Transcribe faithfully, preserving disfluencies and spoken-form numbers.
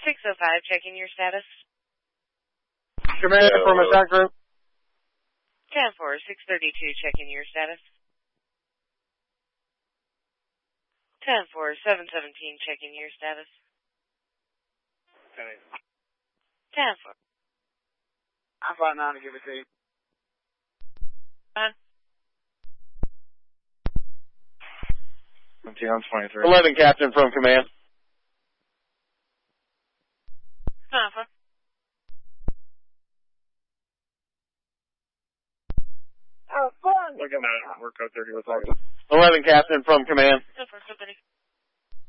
six oh five, checking your status. Command from attack group. ten four, six thirty-two, checking your status. ten four, seven seventeen, checking your status. ten four. I'm five nine to give it to you. Fine. I'm twenty-three. eleven, Captain, from command. ten four. Oh, fun. We're going to work code thirty with eleven, Captain, from command. ten four, somebody.